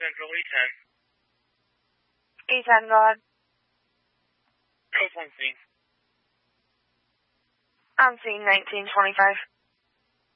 Central, E10. E10, go ahead. What's on scene? On scene 1925.